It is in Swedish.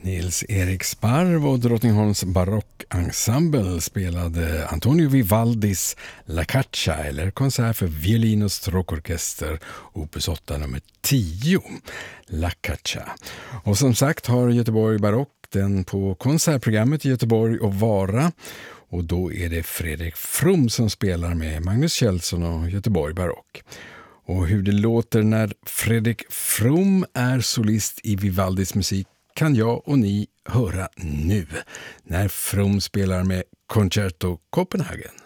Nils-Erik Sparv och Drottningholms barockensemble spelade Antonio Vivaldis La Caccia, eller konsert för violin och stråkorkester, opus 8 nummer 10, La Caccia. Och som sagt har Göteborg Barock den på konsertprogrammet i Göteborg och Vara, och då är det Fredrik From som spelar med Magnus Kjellson och Göteborg Barock. Och hur det låter när Fredrik From är solist i Vivaldis musik kan jag och ni höra nu när From spelar med Concerto Copenhagen.